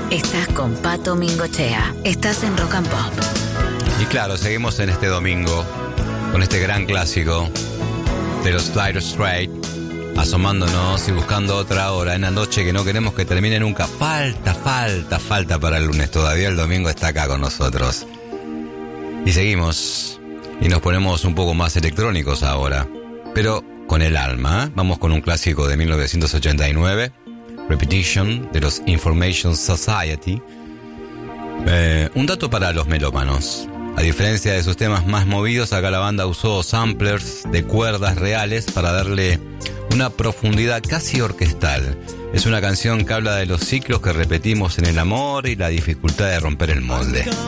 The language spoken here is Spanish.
Estás con Pato Mingochea. Estás en Rock and Pop. Y claro, seguimos en este domingo con este gran clásico de los Dire Straits, asomándonos y buscando otra hora en la noche que no queremos que termine nunca. Falta para el lunes. Todavía el domingo está acá con nosotros. Y seguimos y nos ponemos un poco más electrónicos ahora, pero con el alma, ¿eh? Vamos con un clásico de 1989, Repetition, de los Information Society. Un dato para los melómanos: a diferencia de sus temas más movidos, acá la banda usó samplers de cuerdas reales para darle una profundidad casi orquestal. Es una canción que habla de los ciclos que repetimos en el amor y la dificultad de romper el molde.